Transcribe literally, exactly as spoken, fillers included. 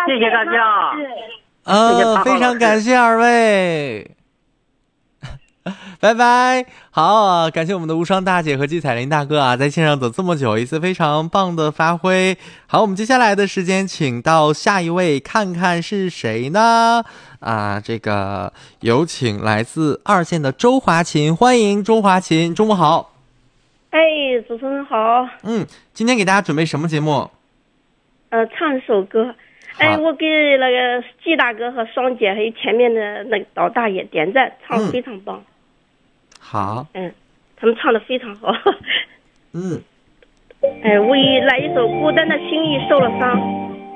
谢谢大家。 呃，非常感谢二位。拜拜。好、啊，感谢我们的无双大姐和季彩玲大哥啊，在线上走这么久，一次非常棒的发挥。好，我们接下来的时间请到下一位，看看是谁呢？啊，这个有请来自二线的周华琴，欢迎周华琴，中午好。 哎，主持人好。 嗯，今天给大家准备什么节目？ 呃，唱一首歌。哎，我给那个季大哥和双姐还有前面的那个老大爷点赞，唱得非常棒。 嗯、好。 嗯，他们唱得非常好。 嗯。 哎，为来一首《孤单的心意受了伤》。